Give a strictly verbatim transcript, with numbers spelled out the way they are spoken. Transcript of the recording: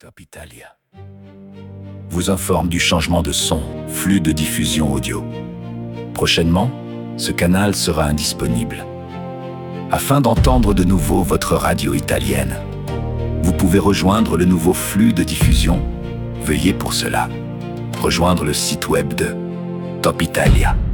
Top Italia vous informe du changement de son, flux de diffusion audio. Prochainement, ce canal sera indisponible. Afin d'entendre de nouveau votre radio italienne, vous pouvez rejoindre le nouveau flux de diffusion. Veuillez pour cela rejoindre le site web de Top Italia.